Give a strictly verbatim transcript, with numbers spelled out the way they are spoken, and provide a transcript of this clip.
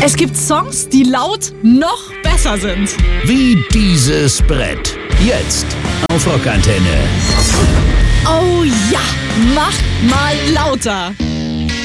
Es gibt Songs, die laut noch besser sind. Wie dieses Brett. Jetzt auf Rockantenne. Oh ja, mach mal lauter.